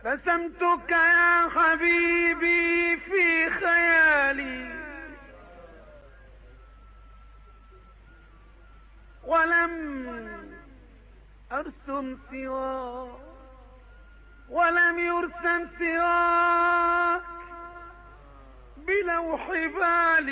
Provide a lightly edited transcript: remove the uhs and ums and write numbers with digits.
رسمتك يا حبيبي في خيالي ولم أرسم سواك ولم يرسم سواك بلوح بالي.